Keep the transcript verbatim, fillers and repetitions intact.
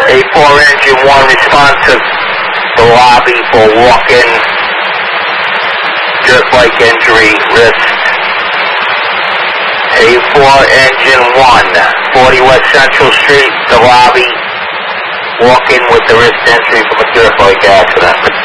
A four engine one, respond to the lobby for walk-in, jerk bike injury, wrist. A four engine one, forty West Central Street, the lobby, walk-in with the wrist injury from a jerk bike accident.